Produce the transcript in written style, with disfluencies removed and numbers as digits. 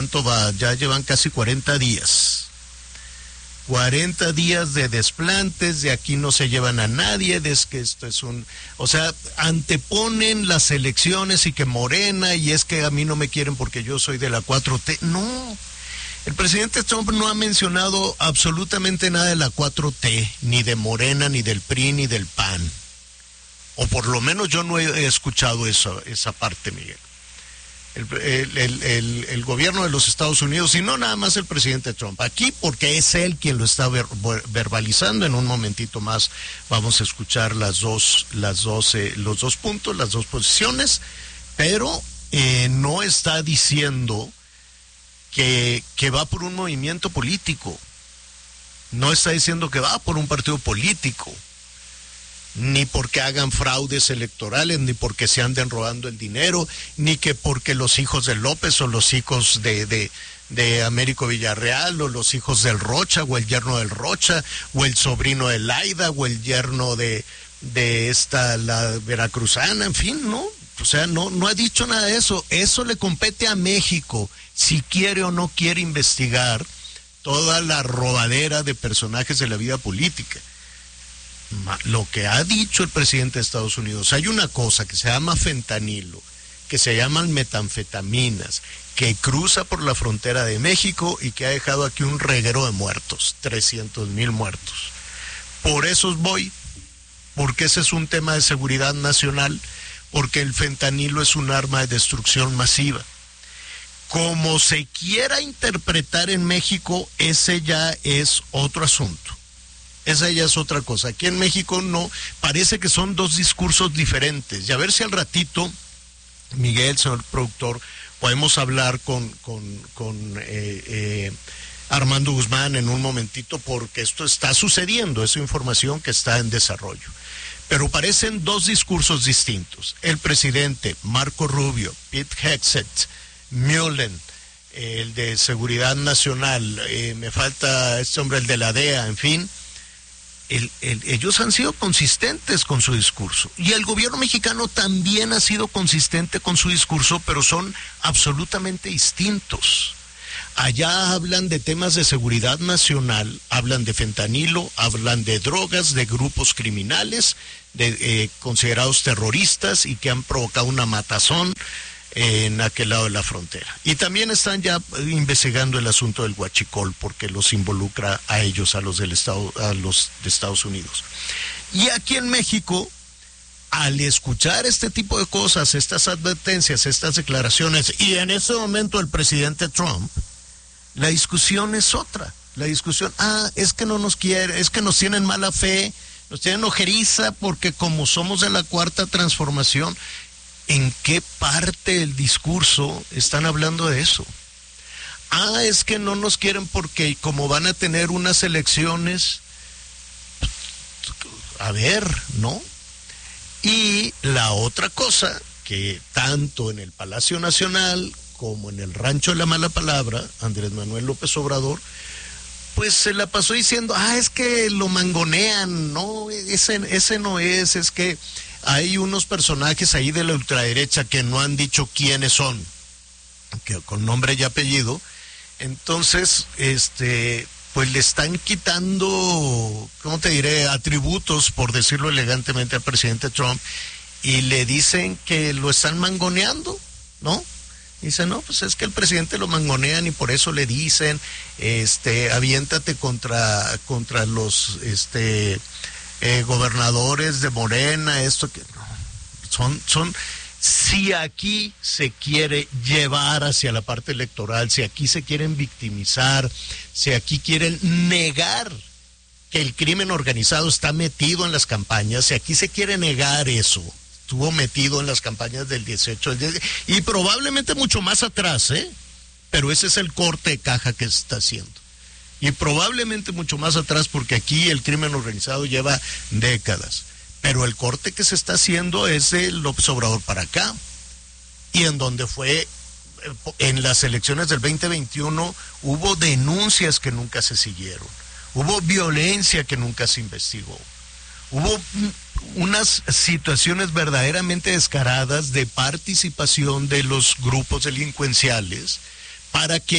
¿Cuánto va? Ya llevan casi 40 días. 40 días de desplantes, de aquí no se llevan a nadie, de que esto es o sea, anteponen las elecciones y que Morena, y es que a mí no me quieren porque yo soy de la 4T. No, el presidente Trump no ha mencionado absolutamente nada de la 4T, ni de Morena, ni del PRI, ni del PAN. O por lo menos yo no he escuchado esa parte, Miguel. El gobierno de los Estados Unidos, y no nada más el presidente Trump, aquí porque es él quien lo está verbalizando. En un momentito más vamos a escuchar los dos puntos, las dos posiciones, pero no está diciendo que va por un movimiento político, no está diciendo que va por un partido político, ni porque hagan fraudes electorales, ni porque se anden robando el dinero, ni que porque los hijos de López o los hijos de Américo Villarreal o los hijos del Rocha o el yerno del Rocha o el sobrino de Laida o el yerno de la veracruzana, en fin, ¿no? O sea, no ha dicho nada de eso. Eso le compete a México, si quiere o no quiere investigar toda la robadera de personajes de la vida política. Lo que ha dicho el presidente de Estados Unidos, hay una cosa que se llama fentanilo, que se llaman metanfetaminas, que cruza por la frontera de México y que ha dejado aquí un reguero de muertos, 300,000 muertos. Por eso voy, porque ese es un tema de seguridad nacional, porque el fentanilo es un arma de destrucción masiva. Como se quiera interpretar en México, ese ya es otro asunto. Esa ya es otra cosa. Aquí en México no, parece que son dos discursos diferentes. Y a ver si al ratito, Miguel, señor productor, podemos hablar con Armando Guzmán en un momentito, porque esto está sucediendo, es información que está en desarrollo. Pero parecen dos discursos distintos. El presidente, Marco Rubio, Pete Hegseth, Mullen, el de Seguridad Nacional, me falta este hombre, el de la DEA, en fin. Ellos han sido consistentes con su discurso, y el gobierno mexicano también ha sido consistente con su discurso, pero son absolutamente distintos. Allá hablan de temas de seguridad nacional, hablan de fentanilo, hablan de drogas, de grupos criminales, considerados terroristas y que han provocado una matazón en aquel lado de la frontera. Y también están ya investigando el asunto del huachicol, porque los involucra a ellos, a los de Estados Unidos. Y aquí en México, al escuchar este tipo de cosas, estas advertencias, estas declaraciones, y en ese momento el presidente Trump, la discusión es otra. La discusión, es que no nos quiere, es que nos tienen mala fe, nos tienen ojeriza, porque como somos de la Cuarta Transformación. ¿En qué parte del discurso están hablando de eso? Es que no nos quieren porque como van a tener unas elecciones, a ver, ¿no? Y la otra cosa, que tanto en el Palacio Nacional como en el Rancho de la Mala Palabra, Andrés Manuel López Obrador, pues se la pasó diciendo, es que lo mangonean, no, ese no es que hay unos personajes ahí de la ultraderecha que no han dicho quiénes son, que con nombre y apellido. Entonces, pues le están quitando, ¿cómo te diré?, atributos, por decirlo elegantemente, al presidente Trump, y le dicen que lo están mangoneando, ¿no? Dice, no, pues es que el presidente lo mangonean y por eso le dicen, aviéntate contra los, gobernadores de Morena, esto que no, si aquí se quiere llevar hacia la parte electoral, si aquí se quieren victimizar, si aquí quieren negar que el crimen organizado está metido en las campañas, si aquí se quiere negar eso, estuvo metido en las campañas del 18 y probablemente mucho más atrás, pero ese es el corte de caja que se está haciendo. Y probablemente mucho más atrás, porque aquí el crimen organizado lleva décadas. Pero el corte que se está haciendo es de López Obrador para acá. Y en donde fue, en las elecciones del 2021, hubo denuncias que nunca se siguieron. Hubo violencia que nunca se investigó. Hubo unas situaciones verdaderamente descaradas de participación de los grupos delincuenciales para que